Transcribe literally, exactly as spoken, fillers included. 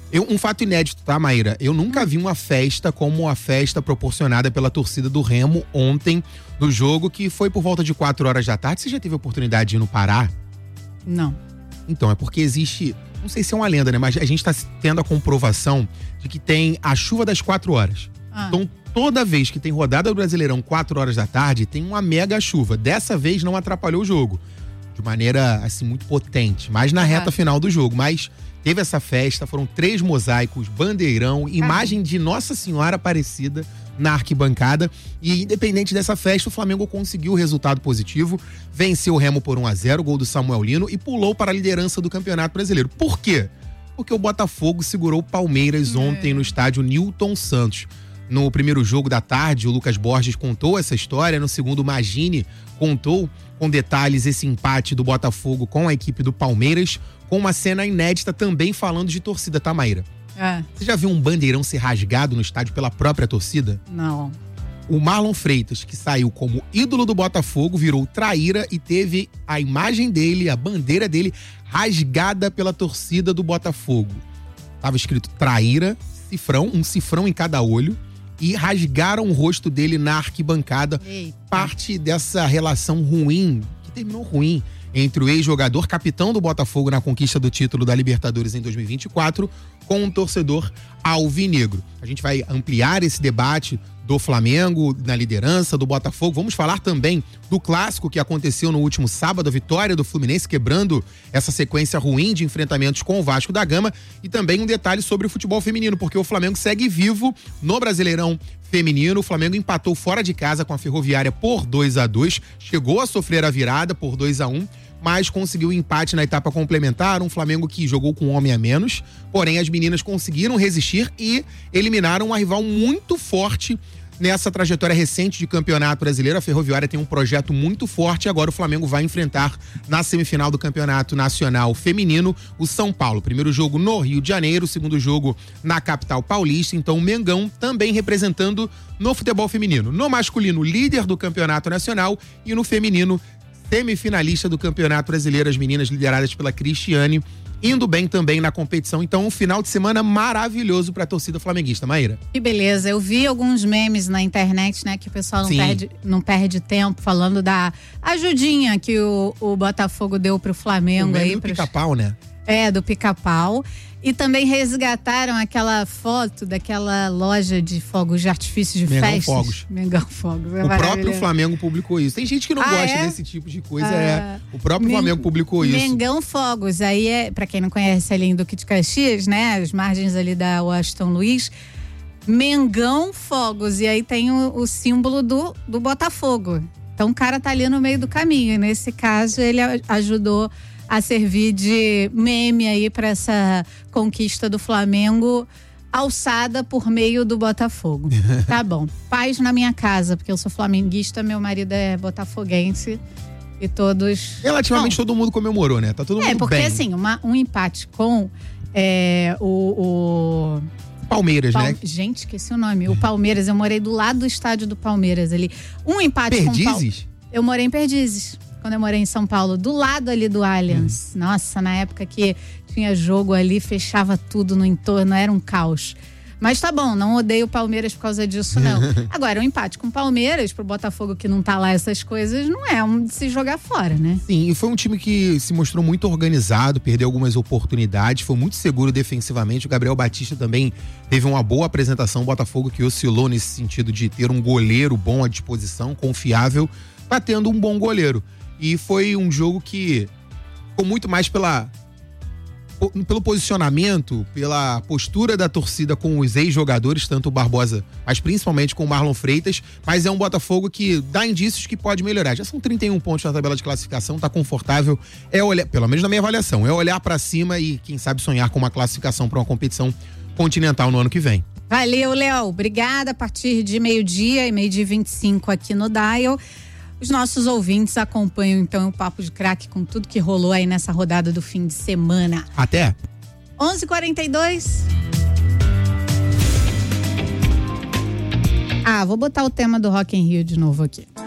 Eu, um fato inédito, tá, Maíra? Eu nunca vi uma festa como a festa proporcionada pela torcida do Remo ontem, no jogo, que foi por volta de quatro horas da tarde. Você já teve a oportunidade de ir no Pará? Não. Então, é porque existe, não sei se é uma lenda, né? Mas a gente tá tendo a comprovação de que tem a chuva das quatro horas. Ah. Então, toda vez que tem rodada do Brasileirão quatro horas da tarde, tem uma mega chuva. Dessa vez não atrapalhou o jogo. De maneira, assim, muito potente. Mas na reta ah. final do jogo. Mas teve essa festa, foram três mosaicos, bandeirão, imagem de Nossa Senhora Aparecida na arquibancada. E independente dessa festa, o Flamengo conseguiu o resultado positivo. Venceu o Remo por um a zero, gol do Samuel Lino, e pulou para a liderança do Campeonato Brasileiro. Por quê? Porque o Botafogo segurou o Palmeiras é. ontem no estádio Newton Santos. No primeiro jogo da tarde, o Lucas Borges contou essa história. No segundo, o Magini contou com detalhes esse empate do Botafogo com a equipe do Palmeiras, com uma cena inédita também falando de torcida, tá, Maíra? É. Você já viu um bandeirão ser rasgado no estádio pela própria torcida? Não. O Marlon Freitas, que saiu como ídolo do Botafogo, virou traíra e teve a imagem dele, a bandeira dele, rasgada pela torcida do Botafogo. Tava escrito traíra, cifrão, um cifrão em cada olho, e rasgaram o rosto dele na arquibancada. Eita. Parte dessa relação ruim, que terminou ruim, entre o ex-jogador capitão do Botafogo na conquista do título da Libertadores em dois mil e vinte e quatro com um torcedor alvinegro. A gente vai ampliar esse debate do Flamengo na liderança, do Botafogo. Vamos falar também do clássico que aconteceu no último sábado, a vitória do Fluminense quebrando essa sequência ruim de enfrentamentos com o Vasco da Gama, e também um detalhe sobre o futebol feminino, porque o Flamengo segue vivo no Brasileirão Feminino. O Flamengo empatou fora de casa com a Ferroviária por dois a dois, chegou a sofrer a virada por dois a um, mas conseguiu o empate na etapa complementar, um Flamengo que jogou com um homem a menos, porém as meninas conseguiram resistir e eliminaram uma rival muito forte nessa trajetória recente de Campeonato Brasileiro. A Ferroviária tem um projeto muito forte, agora o Flamengo vai enfrentar na semifinal do Campeonato Nacional Feminino o São Paulo. Primeiro jogo no Rio de Janeiro, segundo jogo na capital paulista. Então o Mengão também representando no futebol feminino. No masculino, líder do Campeonato Nacional, e no feminino, semifinalista do Campeonato Brasileiro, as meninas lideradas pela Cristiane, indo bem também na competição. Então, um final de semana maravilhoso para a torcida flamenguista, Maíra. Que beleza. Eu vi alguns memes na internet, né, que o pessoal não, perde, não perde tempo falando da ajudinha que o, o Botafogo deu pro Flamengo. O aí do pros... pica-pau, né? É, do pica-pau. E também resgataram aquela foto daquela loja de fogos de artifício de Mengão festas. Fogos. Mengão Fogos. É o próprio Flamengo publicou isso. Tem gente que não ah, gosta é? desse tipo de coisa. Ah, é. O próprio Men- Flamengo publicou isso. Mengão Fogos. Aí é, pra quem não conhece ali em Duque de Caxias, né? As margens ali da Washington Luiz. Mengão Fogos. E aí tem o, o símbolo do, do Botafogo. Então o cara tá ali no meio do caminho. Nesse caso, ele ajudou a servir de meme aí para essa conquista do Flamengo, alçada por meio do Botafogo. Tá bom. Paz na minha casa, porque eu sou flamenguista, meu marido é botafoguense e todos... Relativamente bom, todo mundo comemorou, né? Tá todo mundo É, porque bem. assim, uma, um empate com é, o... o... Palmeiras, Pal... né? Gente, esqueci o nome. O Palmeiras, eu morei do lado do estádio do Palmeiras ali. Um empate Perdizes? com... Perdizes? Eu morei em Perdizes. Quando eu morei em São Paulo, do lado ali do Allianz. Hum. Nossa, na época que tinha jogo ali, fechava tudo no entorno, era um caos. Mas tá bom, não odeio o Palmeiras por causa disso, não. Agora, um empate com o Palmeiras, pro Botafogo que não tá lá essas coisas, não é um de se jogar fora, né? Sim, e foi um time que se mostrou muito organizado, perdeu algumas oportunidades, foi muito seguro defensivamente. O Gabriel Batista também teve uma boa apresentação. O Botafogo que oscilou nesse sentido de ter um goleiro bom à disposição, confiável, tá tendo um bom goleiro. E foi um jogo que ficou muito mais pela, pelo posicionamento, pela postura da torcida com os ex-jogadores, tanto o Barbosa, mas principalmente com o Marlon Freitas. Mas é um Botafogo que dá indícios que pode melhorar. Já são trinta e um pontos na tabela de classificação, tá confortável. É olhar, pelo menos na minha avaliação, é olhar pra cima e, quem sabe, sonhar com uma classificação para uma competição continental no ano que vem. Valeu, Léo. Obrigada. A partir de meio-dia e meio-dia e vinte e cinco aqui no Dial. Os nossos ouvintes acompanham, então, o Papo de Craque com tudo que rolou aí nessa rodada do fim de semana. Até! onze e quarenta e dois. Ah, vou botar o tema do Rock in Rio de novo aqui.